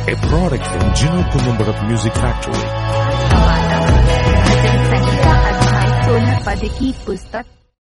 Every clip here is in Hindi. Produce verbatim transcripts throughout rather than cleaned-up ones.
a product from Gino Columbarat Music Factory. भजन संहिता अध्याय सोलह पद की पुस्तक।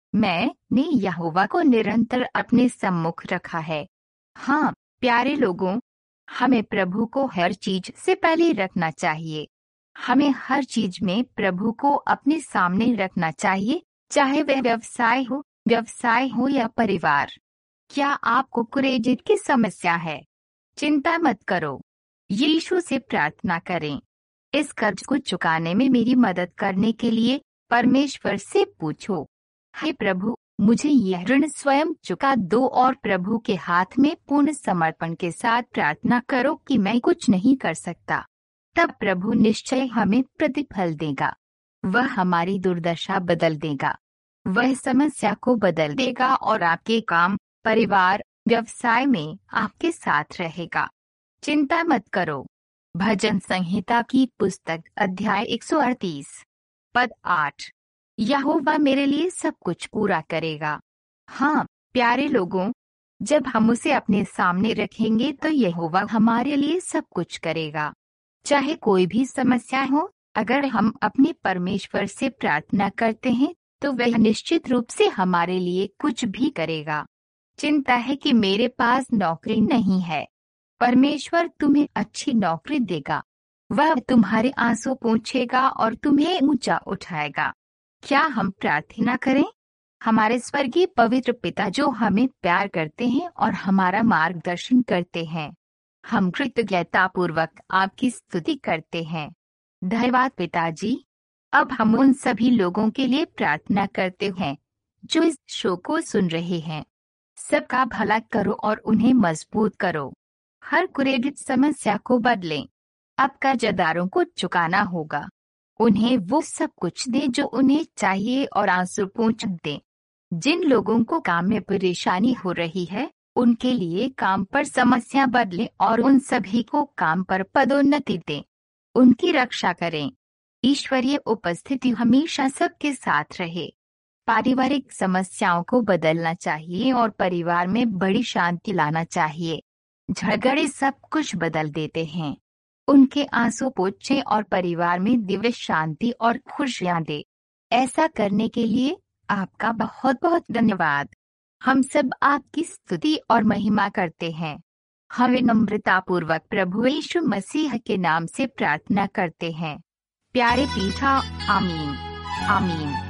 मैंने यहोवा को निरंतर अपने सम्मुख रखा है। हाँ प्यारे लोगों, हमें प्रभु को हर चीज से पहले रखना चाहिए। हमें हर चीज में प्रभु को अपने सामने रखना चाहिए, चाहे वह व्यवसाय हो व्यवसाय हो या परिवार। क्या आपको क्रेडिट की समस्या है? चिंता मत करो, यीशु से प्रार्थना करें। इस कर्ज को चुकाने में मेरी मदद करने के लिए परमेश्वर से पूछो, हे प्रभु, मुझे यह ऋण स्वयं चुका दो और प्रभु के हाथ में पूर्ण समर्पण के साथ प्रार्थना करो कि मैं कुछ नहीं कर सकता। तब प्रभु निश्चय हमें प्रतिफल देगा। वह हमारी दुर्दशा बदल देगा, वह समस्या को बदल देगा और आपके काम, परिवार, व्यवसाय में आपके साथ रहेगा। चिंता मत करो। भजन संहिता की पुस्तक अध्याय एक सौ अड़तीस पद आठ। यहोवा मेरे लिए सब कुछ पूरा करेगा। हाँ प्यारे लोगों, जब हम उसे अपने सामने रखेंगे तो यहोवा हमारे लिए सब कुछ करेगा। चाहे कोई भी समस्या हो, अगर हम अपने परमेश्वर से प्रार्थना करते हैं तो वह निश्चित रूप से हमारे लिए कुछ भी करेगा। चिंता है कि मेरे पास नौकरी नहीं है। परमेश्वर तुम्हें अच्छी नौकरी देगा। वह तुम्हारे आंसू पोंछेगा और तुम्हें ऊंचा उठाएगा। क्या हम प्रार्थना करें? हमारे स्वर्गीय पवित्र पिता जो हमें प्यार करते हैं और हमारा मार्गदर्शन करते हैं, हम कृतज्ञता पूर्वक आपकी स्तुति करते हैं। धन्यवाद पिताजी। अब हम उन सभी लोगों के लिए प्रार्थना करते हैं जो इस शो को सुन रहे हैं। सबका भला करो और उन्हें मजबूत करो। हर क्रेडिट समस्या को बदलें। अब कर्जदारों को चुकाना होगा। उन्हें वो सब कुछ दे जो उन्हें चाहिए और आंसू पोंछ दें। जिन लोगों को काम में परेशानी हो रही है, उनके लिए काम पर समस्या बदलें और उन सभी को काम पर पदोन्नति दें। उनकी रक्षा करें। ईश्वरीय उपस्थिति हमेशा सबके साथ रहे। पारिवारिक समस्याओं को बदलना चाहिए और परिवार में बड़ी शांति लाना चाहिए। झगड़े सब कुछ बदल देते हैं। उनके आंसू पोंछें और परिवार में दिव्य शांति और खुशियां दे। ऐसा करने के लिए आपका बहुत बहुत धन्यवाद। हम सब आपकी स्तुति और महिमा करते हैं। हम नम्रतापूर्वक प्रभु यीशु मसीह के नाम से प्रार्थना करते हैं। प्यारे पीठा, आमीन आमीन।